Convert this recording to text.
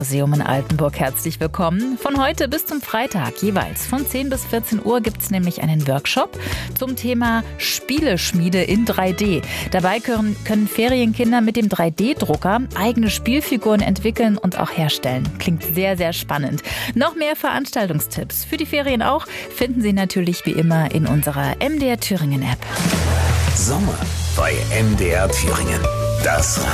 Museum in Altenburg herzlich willkommen. Von heute bis zum Freitag jeweils von 10 bis 14 Uhr gibt es nämlich einen Workshop zum Thema Spieleschmiede in 3D. Dabei können Ferienkinder mit dem 3D-Drucker eigene Spielfiguren entwickeln und auch herstellen. Klingt sehr, sehr spannend. Noch mehr Veranstaltungstipps für die Ferien auch finden Sie natürlich wie immer in unserer MDR Thüringen App. Sommer bei MDR Thüringen. Das